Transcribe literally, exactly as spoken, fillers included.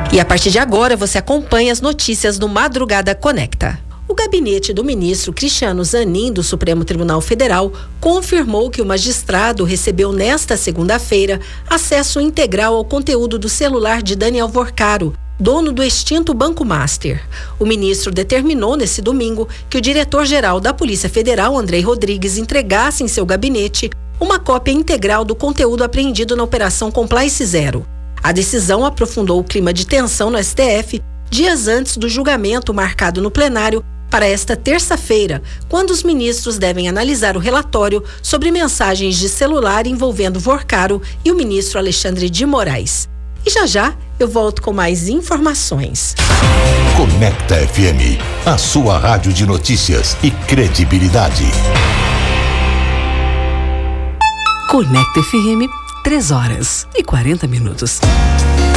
E a partir de agora você acompanha as notícias do Madrugada Conecta. O gabinete do ministro Cristiano Zanin, do Supremo Tribunal Federal, confirmou que o magistrado recebeu nesta segunda-feira acesso integral ao conteúdo do celular de Daniel Vorcaro, dono do extinto Banco Master. O ministro determinou nesse domingo que o diretor-geral da Polícia Federal, Andrei Rodrigues, entregasse em seu gabinete uma cópia integral do conteúdo apreendido na Operação Compliance Zero. A decisão aprofundou o clima de tensão no S T F dias antes do julgamento marcado no plenário para esta terça-feira, quando os ministros devem analisar o relatório sobre mensagens de celular envolvendo Vorcaro e o ministro Alexandre de Moraes. E já já eu volto com mais informações. Conecta F M, a sua rádio de notícias e credibilidade. Conecta F M, três horas e quarenta minutos.